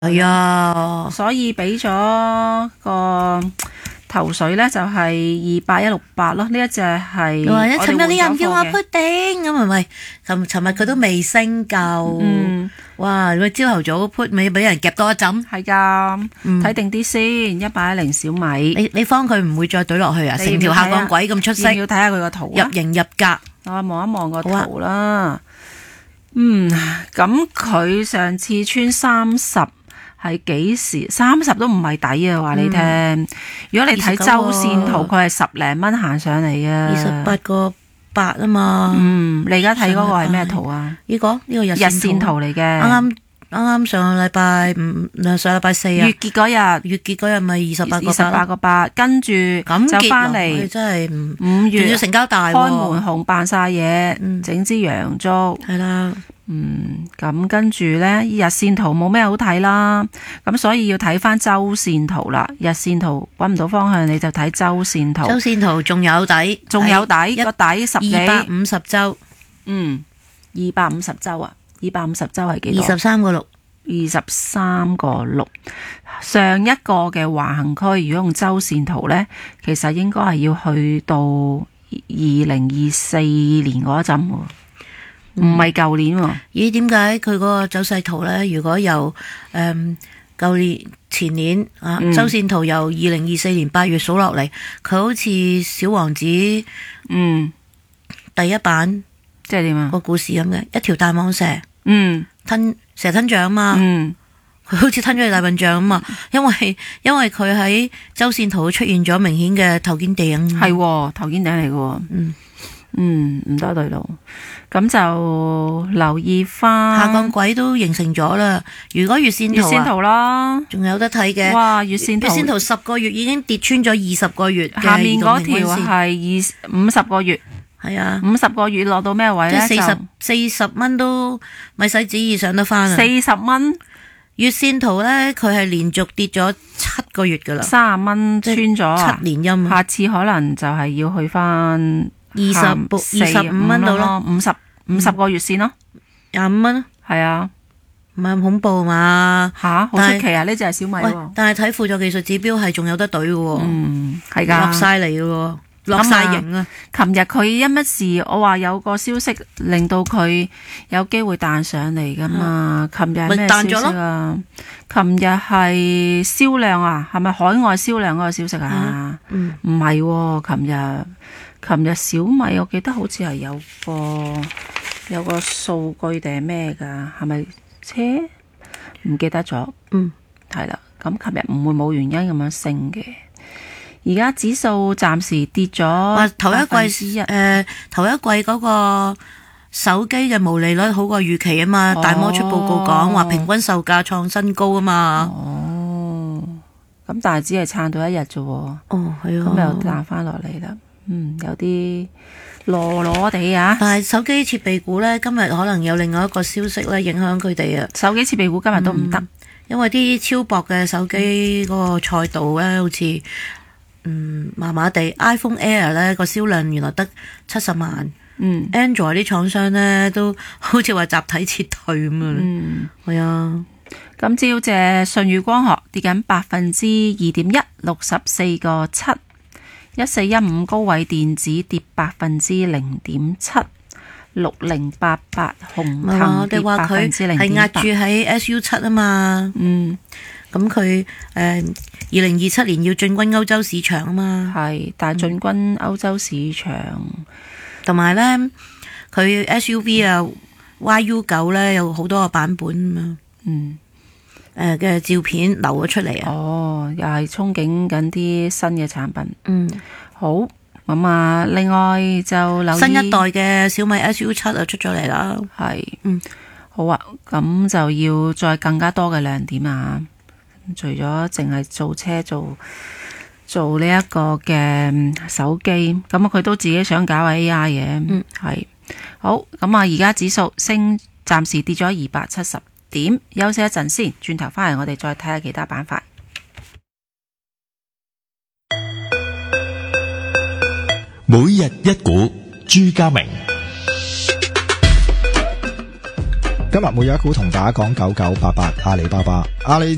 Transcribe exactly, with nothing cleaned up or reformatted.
係啊， 所以俾咗個頭水咧就係二八一六八咯，呢一隻係話一尋日你又唔叫我嘅 put 定咁係咪？尋尋日佢都未升夠， 嗯， 哇！佢朝頭早 put 咪俾人夾多一陣， 係噶， 嗯睇定啲先，一八一零小米， 你你方佢唔會再懟落去啊？ 你成條下降軌咁出色， 要唔要睇下佢個圖啊入型入格。 我望一望個圖啦。嗯，咁佢上次穿三十。係幾時？三十都唔係抵啊！話你聽，嗯、如果你睇周線圖，佢係十零蚊行上嚟嘅， 二十八個八啊嘛。 嗯，你而家睇嗰個係咩圖啊？ 呢、這個呢、這個日日線圖嚟嘅。啱啱啱啱上個禮拜五，上個禮拜四啊。 月結嗰日， 月結嗰日咪二十八個八。 二十八個八，跟住就翻嚟， 真係五月仲要成交大、啊， 開門紅扮晒嘢，整、嗯、支洋燭。 係啦。 嗯，咁跟住呢，日線圖冇咩好睇啦，咁所以要睇翻周線圖啦。日線圖揾唔到方向，你就睇周線圖。 周線圖仲有底， 仲有底，個底十幾。 二百五十周， 嗯，二百五十周啊，二百五十周係幾多？ 二十三個六， 二十三個六。上一個嘅橫行區，如果用周線圖呢，其實應該係要去到二零二四年嗰陣喎。唔係舊年喎。 咦？點解佢嗰個走勢圖咧？如果由誒舊年前年啊， 嗯、周線圖由二零二四年八月數落嚟，佢好似小王子嗯第一版即係點啊？ 個故事咁嘅，一條大蟒蛇嗯吞蛇吞象啊嘛， 嗯， 佢好似吞咗隻大笨象啊嘛，因為因為佢喺周線圖出現咗明顯嘅頭肩頂， 係頭肩頂嚟嘅， 嗯。 嗯，唔多對路，咁就留意翻下降軌都形成咗啦。如果月線圖、啊、 月線圖啦， 仲有得睇嘅。 哇，月線圖月線圖十個月已經跌穿咗二十個月， 下面嗰條係二五十個月， 係啊， 五十個月落到咩位咧？ 即係四十四十蚊都咪使旨意上得翻啊！ 四十蚊月線圖咧，佢係連續跌咗七個月噶啦， 三十蚊穿咗七連陰。 下次可能就係要去翻。 二十二十五蚊到咯， 五十五十個月線咯， 廿五蚊， 係啊， 唔係咁恐怖嘛吓，好出奇啊！呢隻係小米喎， 但係睇輔助技術指標係仲有得懟嘅， 嗯，係噶， 落晒嚟嘅，落晒型啊！ 琴日佢因乜事，我話有個消息令到佢有機會彈上嚟噶嘛？琴日咩消息啊？琴日係銷量啊，係咪海外銷量嗰個消息啊？嗯，唔係，琴日。琴日小米我記得好似係有個有個數據定係咩㗎？係咪車？唔記得咗。嗯，係啦。咁琴日唔會冇原因咁樣升嘅。而家指數暫時跌咗。 頭一季誒、呃、頭一季嗰個手機嘅毛利率好過預期啊嘛。哦、大摩出報告講話平均售價創新高啊嘛。 哦。咁但係只係撐到一日啫喎。哦，係啊。咁又彈翻落嚟啦。嗯，有啲囉囉地啊！ 但係手機設備股咧，今日可能有另外一個消息咧，影響佢哋啊。 手機設備股今日都唔得、嗯， 因為啲超薄嘅手機嗰個賽道咧，好似嗯麻麻地。iPhone Air 咧個銷量原來得七十萬，嗯 ，Android 啲廠商咧都好似話集體撤退咁啊。嗯，係啊。 今朝隻舜宇光學跌緊百分之二點一，六十四個七。一四一五高偉電子跌百分之零點七，六零八八紅騰跌百分之零點八。係壓住喺 S U 七啊嘛。嗯，咁佢誒二零二七年要進軍歐洲市場啊嘛。係，但係進軍歐洲市場，同埋咧佢 S U V 啊 Y U 九咧有好多個版本啊嘛。嗯。誒嘅、呃、照片流咗出嚟啊！哦，又係憧憬緊啲新嘅產品。嗯，好咁啊！另外就留意新一代嘅小米 S U 七就出咗嚟啦。係，嗯，好啊！咁就要再更加多嘅亮點啊！除咗淨係做車做做呢一個嘅手機，咁啊佢都自己想搞 A I 嘅。嗯，係好咁啊！而家指數升，暫時跌咗二百七十點，休息一陣先，轉頭翻嚟我哋再睇下其他板塊。 每日一股，朱家明。 今日每日一股同大家講九九八八阿里巴巴。阿里